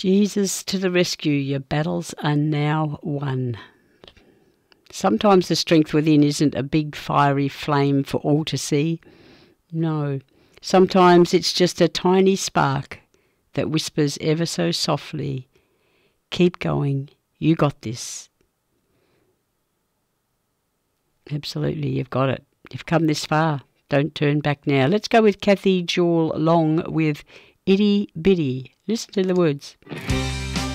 Jesus to the rescue, your battles are now won. Sometimes the strength within isn't a big fiery flame for all to see. No, sometimes it's just a tiny spark that whispers ever so softly, keep going, you got this. Absolutely, you've got it. You've come this far. Don't turn back now. Let's go with Kathy Jewell Long with Itty Bitty. Listen to the words.